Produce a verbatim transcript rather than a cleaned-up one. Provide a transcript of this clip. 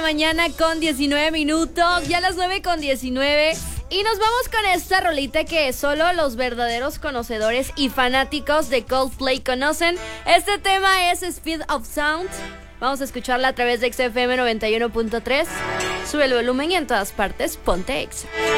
la mañana con diecinueve minutos, ya las nueve con diecinueve. Y nos vamos con esta rolita que solo los verdaderos conocedores y fanáticos de Coldplay conocen. Este tema es Speed of Sound. Vamos a escucharla a través de X F M noventa y uno punto tres. Sube el volumen y en todas partes ponte Exa.